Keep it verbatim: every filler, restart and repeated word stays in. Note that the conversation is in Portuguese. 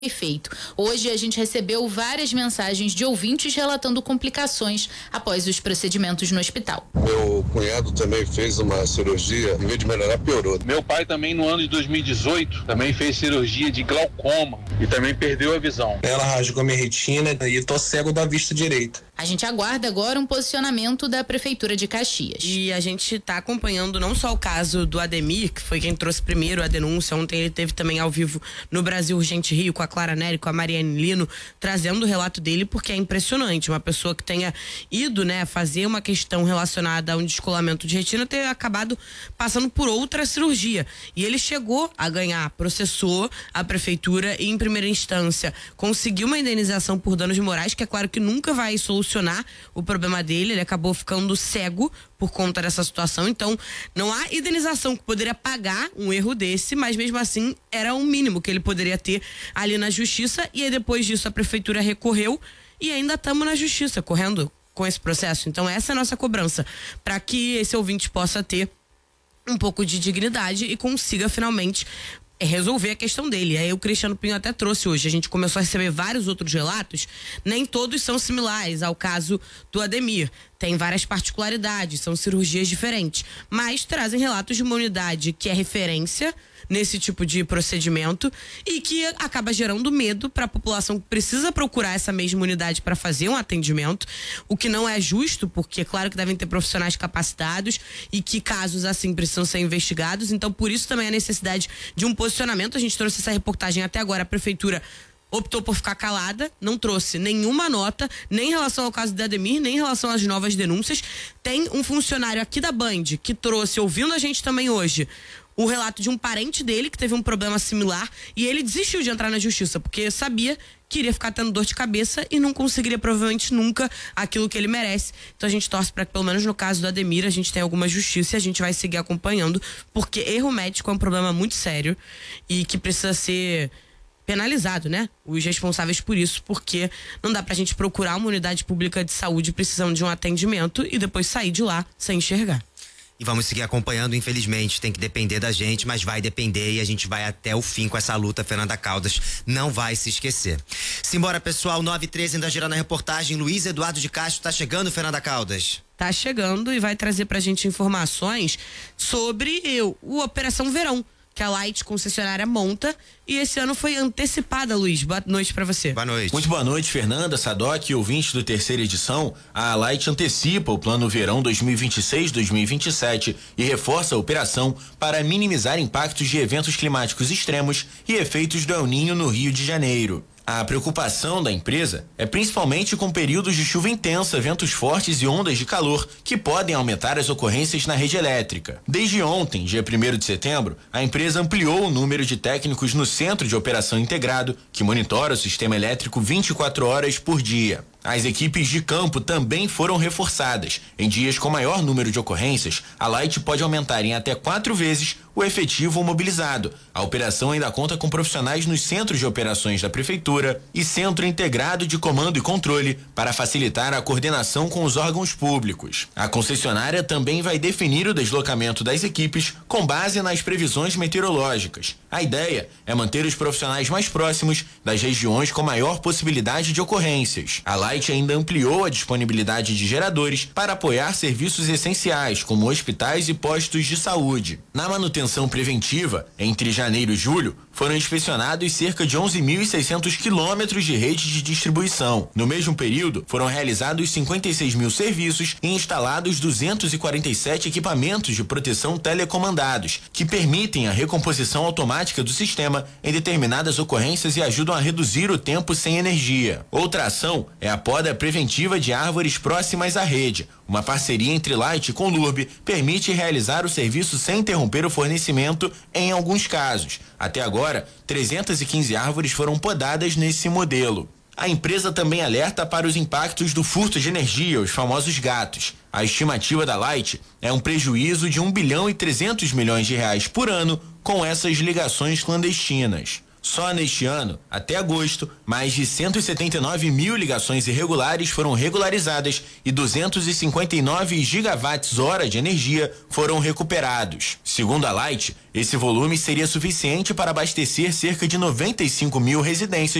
feito. Hoje a gente recebeu várias mensagens de ouvintes relatando complicações após os procedimentos no hospital. Meu cunhado também fez uma cirurgia, em vez de melhorar, piorou. Meu pai também no ano de dois mil e dezoito também fez cirurgia de glaucoma e também perdeu a visão. Ela rasgou minha retina e tô cego da vista direita. A gente aguarda agora um posicionamento da Prefeitura de Caxias. E a gente está acompanhando não só o caso do Ademir, que foi quem trouxe primeiro a denúncia. Ontem ele teve também ao vivo no Brasil Urgente Rio com a Clara Nery, com a Mariane Lino, trazendo o relato dele, porque é impressionante. Uma pessoa que tenha ido, né, fazer uma questão relacionada a um descolamento de retina ter acabado passando por outra cirurgia. E ele chegou a ganhar, processou a Prefeitura e, em primeira instância, conseguiu uma indenização por danos morais, que é claro que nunca vai solucionar o problema dele. Ele acabou ficando cego por conta dessa situação, então não há indenização que poderia pagar um erro desse, mas mesmo assim era o mínimo que ele poderia ter ali na justiça. E aí depois disso a Prefeitura recorreu e ainda estamos na justiça correndo com esse processo. Então essa é a nossa cobrança, para que esse ouvinte possa ter um pouco de dignidade e consiga finalmente é resolver a questão dele. Aí o Cristiano Pinho até trouxe hoje, a gente começou a receber vários outros relatos, nem todos são similares ao caso do Ademir. Tem várias particularidades, são cirurgias diferentes, mas trazem relatos de uma unidade que é referência nesse tipo de procedimento e que acaba gerando medo para a população que precisa procurar essa mesma unidade para fazer um atendimento, o que não é justo, porque é claro que devem ter profissionais capacitados e que casos assim precisam ser investigados. Então por isso também a necessidade de um posicionamento. A gente trouxe essa reportagem até agora, a Prefeitura optou por ficar calada, não trouxe nenhuma nota, nem em relação ao caso do Ademir, nem em relação às novas denúncias. Tem um funcionário aqui da Band que trouxe, ouvindo a gente também hoje, o relato de um parente dele que teve um problema similar e ele desistiu de entrar na justiça, porque sabia que iria ficar tendo dor de cabeça e não conseguiria provavelmente nunca aquilo que ele merece. Então a gente torce para que pelo menos no caso do Ademir a gente tenha alguma justiça e a gente vai seguir acompanhando, porque erro médico é um problema muito sério e que precisa ser penalizado, né? Os responsáveis por isso, porque não dá pra gente procurar uma unidade pública de saúde precisando de um atendimento e depois sair de lá sem enxergar. E vamos seguir acompanhando, infelizmente, tem que depender da gente, mas vai depender e a gente vai até o fim com essa luta. Fernanda Caldas não vai se esquecer. Simbora, pessoal, nove e treze, ainda girando a reportagem. Luiz Eduardo de Castro tá chegando, Fernanda Caldas? Tá chegando e vai trazer pra gente informações sobre eu, o Operação Verão, que a Light concessionária monta, e esse ano foi antecipada. Luiz, boa noite pra você. Boa noite. Muito boa noite, Fernanda, Sadoc e ouvintes do terceira edição. A Light antecipa o plano verão dois mil e vinte e seis dois mil e vinte e sete e reforça a operação para minimizar impactos de eventos climáticos extremos e efeitos do El Niño no Rio de Janeiro. A preocupação da empresa é principalmente com períodos de chuva intensa, ventos fortes e ondas de calor que podem aumentar as ocorrências na rede elétrica. Desde ontem, dia primeiro de setembro, a empresa ampliou o número de técnicos no Centro de Operação Integrado, que monitora o sistema elétrico vinte e quatro horas por dia. As equipes de campo também foram reforçadas. Em dias com maior número de ocorrências, a Light pode aumentar em até quatro vezes o efetivo mobilizado. A operação ainda conta com profissionais nos centros de operações da Prefeitura e Centro Integrado de Comando e Controle para facilitar a coordenação com os órgãos públicos. A concessionária também vai definir o deslocamento das equipes com base nas previsões meteorológicas. A ideia é manter os profissionais mais próximos das regiões com maior possibilidade de ocorrências. A Light ainda ampliou a disponibilidade de geradores para apoiar serviços essenciais, como hospitais e postos de saúde. Na manutenção preventiva, entre janeiro e julho, foram inspecionados cerca de onze mil e seiscentos quilômetros de rede de distribuição. No mesmo período, foram realizados cinquenta e seis mil serviços e instalados duzentos e quarenta e sete equipamentos de proteção telecomandados, que permitem a recomposição automática do sistema em determinadas ocorrências e ajudam a reduzir o tempo sem energia. Outra ação é a poda preventiva de árvores próximas à rede. Uma parceria entre Light com Lurb permite realizar o serviço sem interromper o fornecimento em alguns casos. Até agora, trezentas e quinze árvores foram podadas nesse modelo. A empresa também alerta para os impactos do furto de energia, os famosos gatos. A estimativa da Light é um prejuízo de um bilhão e trezentos milhões de reais por ano com essas ligações clandestinas. Só neste ano, até agosto, mais de cento e setenta e nove mil ligações irregulares foram regularizadas e duzentos e cinquenta e nove gigawatts-hora de energia foram recuperados. Segundo a Light, esse volume seria suficiente para abastecer cerca de noventa e cinco mil residências